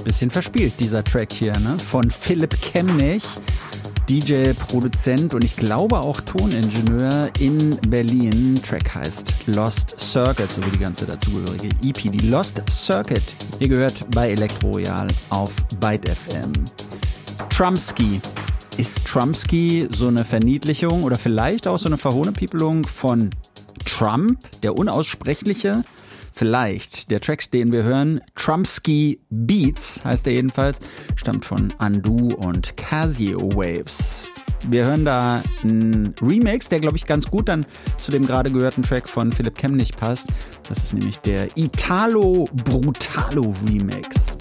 Bisschen verspielt, dieser Track hier, ne? Von Philipp Kemnich, DJ, Produzent und ich glaube auch Toningenieur in Berlin. Track heißt Lost Circuit, so wie die ganze dazugehörige EP. Die Lost Circuit, ihr gehört bei Elektro Royal auf Byte FM. Trumpski. Ist Trumpski so eine Verniedlichung oder vielleicht auch so eine Verhohnepiepelung von Trump, der Unaussprechliche? Vielleicht. Der Track, den wir hören, Trumpski Beats, heißt er jedenfalls, stammt von Undo und Casio Waves. Wir hören da einen Remix, der, glaube ich, ganz gut dann zu dem gerade gehörten Track von Philipp Kemnich passt. Das ist nämlich der Italo Brutalo Remix.